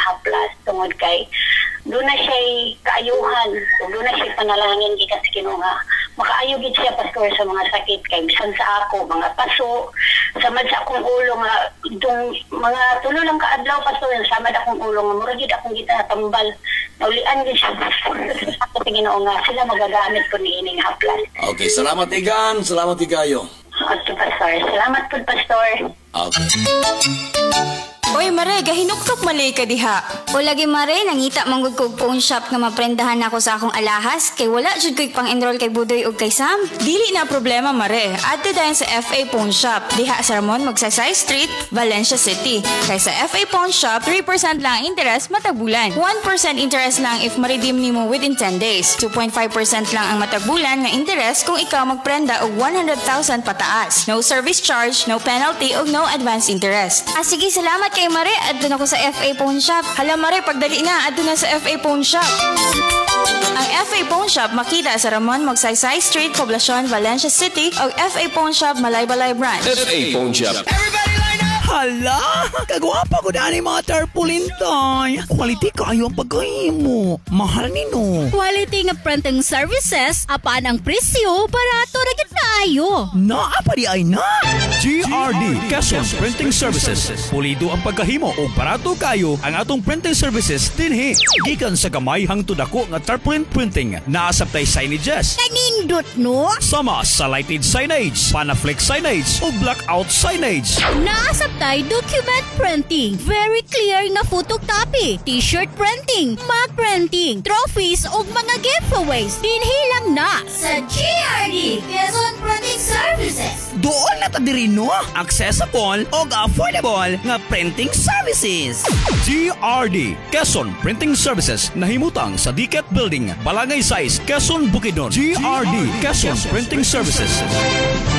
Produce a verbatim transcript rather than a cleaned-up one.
haplas tungod kay doon na siya kaayuhan, doon na siya panalangin gikan sa Ginoo nga makaayo gid siya pastor sa mga sakit kay bisan sa ako mga paso samad sa akong ulo nga itong mga tulo lang kaadlaw pastor samad akong ulo nga mura gid akong gitatambal naulian gid siya sa Ginoo nga sila magagamit ko ni ining haplas. Okay, salamat Igan, salamat Igayo. Okay, pastor. Salamat po, pastor. Okay. Oy, Mare, gahinuktok mali ka diha. O lagi Mare, nangita manggod kog phone shop nga maprendahan ako sa akong alahas kay wala jud ko'y pang-enroll kay Budoy ug kay Sam. Dili na problema, Mare. Adto dayon sa F A Phone Shop. Diha sa Ramon, Magsaysay Street, Valencia City. Kay sa F A Phone Shop, three percent lang ang interest matag bulan. one percent interest lang if ma-redeem nimo within ten days. two point five percent lang ang matag bulan nga interest kung ikaw magprenda og one hundred thousand pataas. No service charge, no penalty ug no advance interest. Ah sige, salamat kay Mare. Adto na ko sa F A Phone Shop. Hala, Mare, pagdali na, adto na sa F A Phone Shop. Ang F A Phone Shop makita sa Ramon, Magsaysay Street, Poblacion, Valencia City o F A Phone Shop, Malaybalay Branch. F A Phone Shop. Hala, kagwapa ko daan yung mga tarpaulin tay. Quality kayo ang pagkahimo. Mahal nino. Quality nga printing services, apaan ang presyo, barato ra gid kaayo. Naa pa di ay na. G R D Quezon Printing Services. Pulido ang pagkahimo o barato kayo ang atong printing services dinhi. Gikan sa gamay hangtod ako nga tarpaulin printing. Naasabtay signages. Kanindot no? Sama sa lighted signage, panaflex signage o blackout signage. Naasabtay document printing, very clear nga photocopy, t-shirt printing, mug printing, trophies ug mga giveaways. Dinhi lang na sa G R D Quezon Printing Services. Doon na ta diri no. Accessible o affordable nga printing services. G R D Quezon Printing Services nahimutang sa D C A T Building, Balangay Size, Quezon, Bukidnon. G R D Quezon Printing Services.